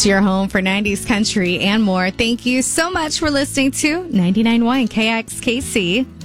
your home for 90s country and more. Thank you so much for listening to 99.1 KXKC.